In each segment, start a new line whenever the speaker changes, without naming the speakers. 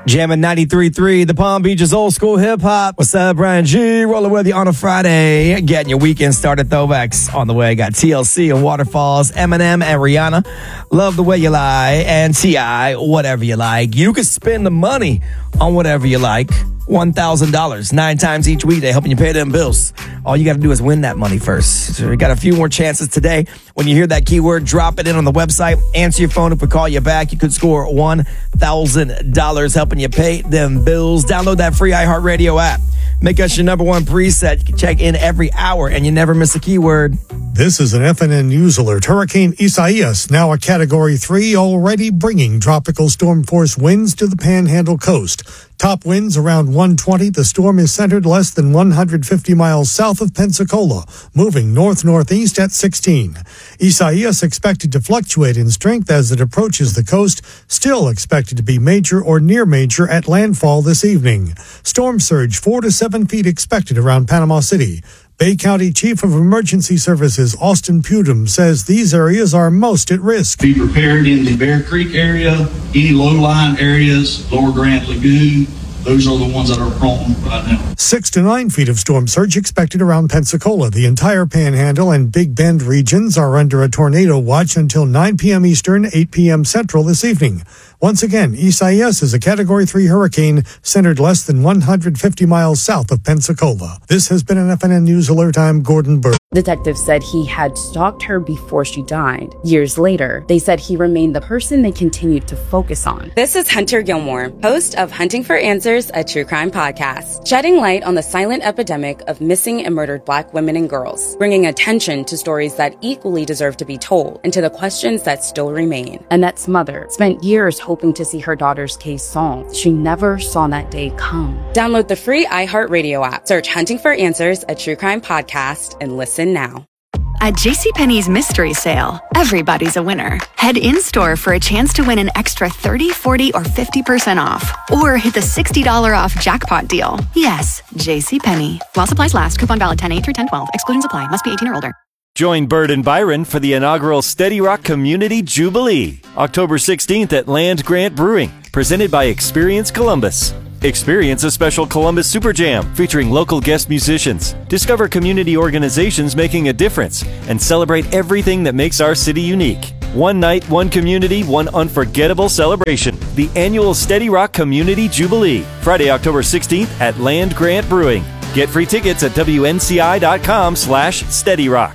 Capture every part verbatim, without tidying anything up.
Jamming ninety-three point three, the Palm Beaches old school hip hop. What's up, Brian G? Rolling with you on a Friday. Getting your weekend started. Throwbacks on the way. Got T L C and Waterfalls, Eminem and Rihanna. Love the Way You Lie and T I Whatever You Like. You can spend the money on whatever you like. one thousand dollars nine times each week. They're helping you pay them bills. All you got to do is win that money first. So we got a few more chances today. When you hear that keyword, drop it in on the website. Answer your phone. If we call you back, you could score one thousand dollars helping you pay them bills. Download that free iHeartRadio app. Make us your number one preset. You can check in every hour and you never miss a keyword.
This is an F N N News Alert. Hurricane Isaias, now a Category three, already bringing tropical storm force winds to the Panhandle coast. Top winds around one twenty. The storm is centered less than one hundred fifty miles south of Pensacola, moving north-northeast at sixteen. Isaias expected to fluctuate in strength as it approaches the coast, still expected to be major or near major at landfall this evening. Storm surge four to seven feet expected around Panama City. Bay County Chief of Emergency Services Austin Pudum says these areas are most at risk.
Be prepared in the Bear Creek area, any low-lying areas, Lower Grand Lagoon. Those are the ones that are prone right now.
Six to nine feet of storm surge expected around Pensacola. The entire Panhandle and Big Bend regions are under a tornado watch until nine p.m. Eastern, eight p.m. Central this evening. Once again, Isaias is a Category three hurricane centered less than one hundred fifty miles south of Pensacola. This has been an F N N News Alert. I'm Gordon Burr.
Detectives said he had stalked her before she died. Years later, they said he remained the person they continued to focus on.
This is Hunter Gilmore, host of Hunting for Answers, a true crime podcast, shedding light on the silent epidemic of missing and murdered Black women and girls, bringing attention to stories that equally deserve to be told and to the questions that still remain.
Annette's mother spent years hoping to see her daughter's case solved. She never saw that day come.
Download the free iHeartRadio app, search Hunting for Answers, a true crime podcast, and listen now.
At JCPenney's Mystery Sale, everybody's a winner. Head in-store for a chance to win an extra thirty, forty, or fifty percent off. Or hit the sixty dollars off jackpot deal. Yes, JCPenney. While supplies last, coupon valid ten eight through ten twelve. Exclusions apply. Must be eighteen or older.
Join Bird and Byron for the inaugural Steady Rock Community Jubilee, October sixteenth at Land Grant Brewing, presented by Experience Columbus. Experience a special Columbus Super Jam featuring local guest musicians. Discover community organizations making a difference and celebrate everything that makes our city unique. One night, one community, one unforgettable celebration. The annual Steady Rock Community Jubilee, Friday, October sixteenth at Land Grant Brewing. Get free tickets at W N C I dot com slash Steady Rock.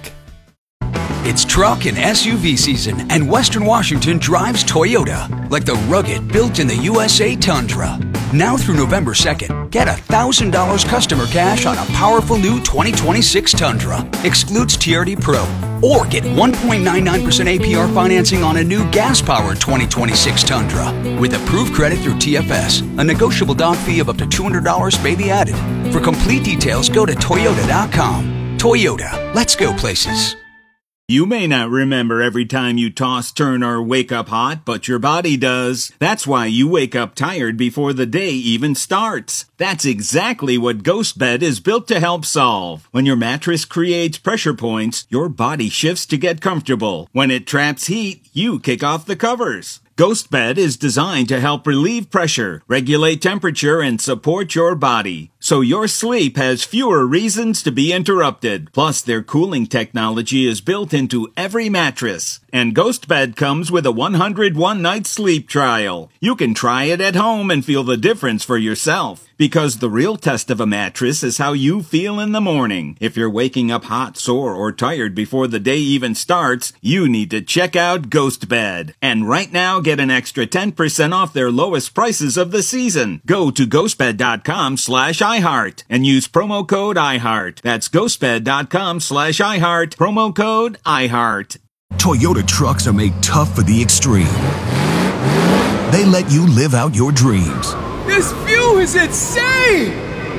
It's truck and S U V season, and Western Washington drives Toyota, like the rugged, built-in-the-U S A Tundra. Now through November second, get one thousand dollars customer cash on a powerful new twenty twenty-six Tundra. Excludes T R D Pro. Or get one point nine nine percent A P R financing on a new gas-powered twenty twenty-six Tundra. With approved credit through T F S, a negotiable down fee of up to two hundred dollars may be added. For complete details, go to Toyota dot com. Toyota, let's go places.
You may not remember every time you toss, turn, or wake up hot, but your body does. That's why you wake up tired before the day even starts. That's exactly what GhostBed is built to help solve. When your mattress creates pressure points, your body shifts to get comfortable. When it traps heat, you kick off the covers. GhostBed is designed to help relieve pressure, regulate temperature, and support your body, so your sleep has fewer reasons to be interrupted. Plus, their cooling technology is built into every mattress. And GhostBed comes with a one hundred one night sleep trial. You can try it at home and feel the difference for yourself. Because the real test of a mattress is how you feel in the morning. If you're waking up hot, sore, or tired before the day even starts, you need to check out GhostBed. And right now, get an extra ten percent off their lowest prices of the season. Go to ghostbed dot com slash iHeart and use promo code iHeart. That's ghostbed dot com slash iHeart, promo code iHeart.
Toyota trucks are made tough for the extreme. They let you live out your dreams.
This view is insane!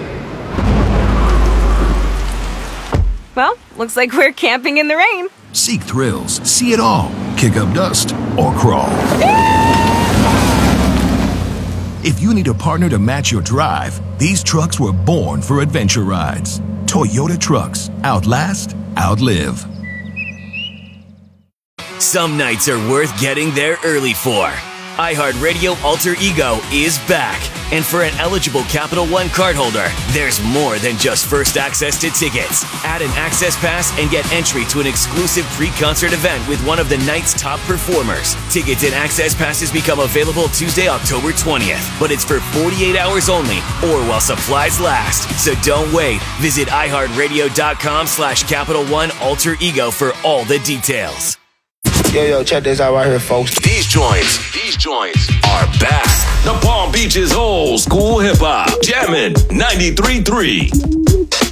Well, looks like we're camping in the rain.
Seek thrills, see it all, kick up dust, or crawl. If you need a partner to match your drive, these trucks were born for adventure rides. Toyota trucks, outlast, outlive.
Some nights are worth getting there early for. iHeartRadio Alter Ego is back. And for an eligible Capital One cardholder, there's more than just first access to tickets. Add an Access Pass and get entry to an exclusive pre-concert event with one of the night's top performers. Tickets and Access Passes become available Tuesday, October twentieth, but it's for forty-eight hours only or while supplies last. So don't wait. Visit iHeartRadio.com slash Capital One Alter Ego for all the details.
Yo, yo, check this out right here, folks.
These joints, these joints are back. The Palm Beach's old school hip hop. Jammin' ninety-three point three.